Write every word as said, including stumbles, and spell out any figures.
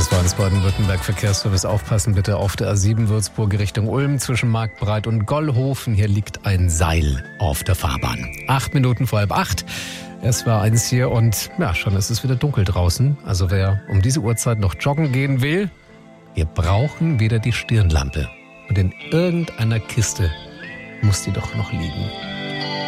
Das war ins Baden-Württemberg Verkehrsservice. Aufpassen bitte auf der A sieben Würzburg Richtung Ulm zwischen Marktbreit und Gollhofen. Hier liegt ein Seil auf der Fahrbahn. Acht Minuten vor halb acht. Es war eins hier und ja, schon ist es wieder dunkel draußen. Also wer um diese Uhrzeit noch joggen gehen will, wir brauchen wieder die Stirnlampe. Und in irgendeiner Kiste muss die doch noch liegen.